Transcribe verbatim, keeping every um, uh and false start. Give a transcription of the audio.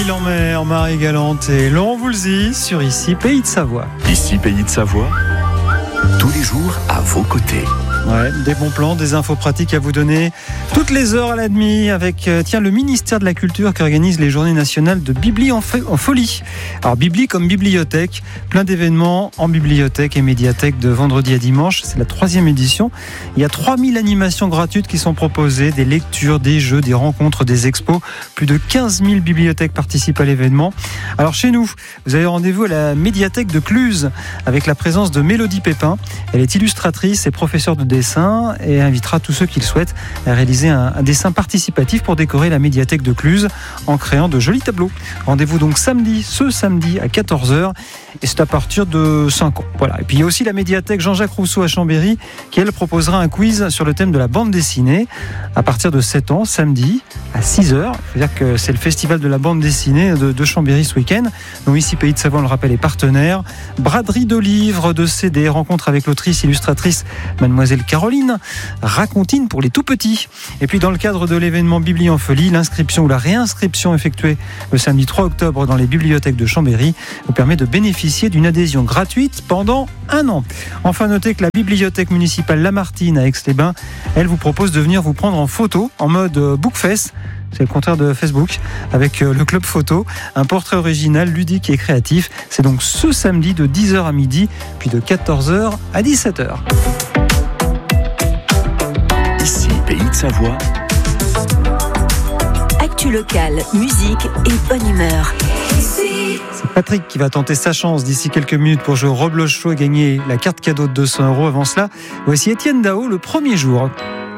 Il en mer, Marie-Galante et Laurent Voulzy sur Ici Pays de Savoie. Ici Pays de Savoie, tous les jours à vos côtés. Ouais, des bons plans, des infos pratiques à vous donner toutes les heures à la demi avec euh, tiens, le ministère de la Culture qui organise les journées nationales de Bibli en, f- en folie. Alors Bibli comme bibliothèque, plein d'événements en bibliothèque et médiathèque de vendredi à dimanche. C'est la troisième édition. Il y a trois mille animations gratuites qui sont proposées, des lectures, des jeux, des rencontres, des expos. Plus de quinze mille bibliothèques participent à l'événement. Alors chez nous, vous avez rendez-vous à la médiathèque de Cluse avec la présence de Mélodie Pépin. Elle est illustratrice et professeure de dessin et invitera tous ceux qui le souhaitent à réaliser un, un dessin participatif pour décorer la médiathèque de Cluse en créant de jolis tableaux. Rendez-vous donc samedi, ce samedi à quatorze heures et c'est à partir de cinq ans. Voilà. Et puis il y a aussi la médiathèque Jean-Jacques Rousseau à Chambéry qui elle proposera un quiz sur le thème de la bande dessinée à partir de sept ans, samedi à six heures. C'est-à-dire que c'est le festival de la bande dessinée de, de Chambéry ce week-end. Donc ici Pays de Savoie, on le rappelle, est partenaire. Braderie de livres, de C D, rencontre avec l'autrice illustratrice Mademoiselle Caroline, racontine pour les tout petits. Et puis dans le cadre de l'événement Bibli en folie, l'inscription ou la réinscription effectuée le samedi trois octobre dans les bibliothèques de Chambéry vous permet de bénéficier d'une adhésion gratuite pendant un an. Enfin, notez que la bibliothèque municipale Lamartine à Aix-les-Bains, elle vous propose de venir vous prendre en photo en mode Bookfest. C'est le contraire de Facebook, avec le club photo, un portrait original, ludique et créatif. C'est donc ce samedi de dix heures à midi, puis de quatorze heures à dix-sept heures. Ici Pays de Savoie. Actu locale, musique et bonne humeur. C'est Patrick qui va tenter sa chance d'ici quelques minutes pour jouer au Roblox Show et gagner la carte cadeau de deux cents euros. Avant cela, voici Étienne Dao, le premier jour.